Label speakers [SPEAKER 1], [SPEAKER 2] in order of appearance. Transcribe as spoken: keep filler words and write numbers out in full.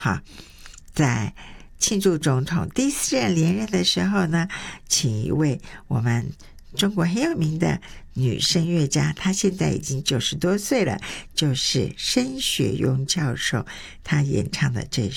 [SPEAKER 1] 好，在庆祝总统第四任连任的时候呢，请一位我们中国很有名的女声乐家，她现在已经九十多岁了，就是申雪庸教授，她演唱的这